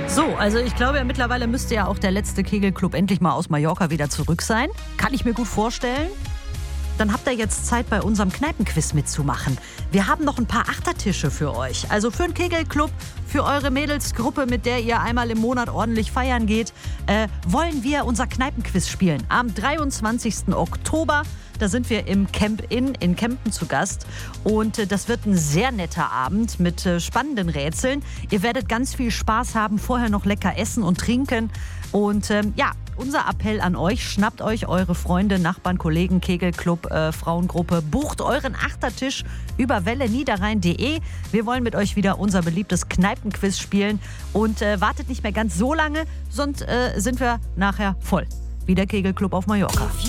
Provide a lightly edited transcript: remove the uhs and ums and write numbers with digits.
So, also ich glaube ja, mittlerweile müsste ja auch der letzte Kegelclub endlich mal aus Mallorca wieder zurück sein. Kann ich mir gut vorstellen. Dann habt ihr jetzt Zeit, bei unserem Kneipenquiz mitzumachen. Wir haben noch ein paar Achtertische für euch. Also für einen Kegelclub, für eure Mädelsgruppe, mit der ihr einmal im Monat ordentlich feiern geht, wollen wir unser Kneipenquiz spielen. Am 23. Oktober. Da sind wir im Camp Inn in Kempen zu Gast. Und das wird ein sehr netter Abend mit spannenden Rätseln. Ihr werdet ganz viel Spaß haben, vorher noch lecker essen und trinken. Und ja, unser Appell an euch, schnappt euch eure Freunde, Nachbarn, Kollegen, Kegelclub, Frauengruppe, bucht euren Achtertisch über welleniederrhein.de. Wir wollen mit euch wieder unser beliebtes Kneipenquiz spielen. Und wartet nicht mehr ganz so lange, sonst sind wir nachher voll. Wie der Kegelclub auf Mallorca.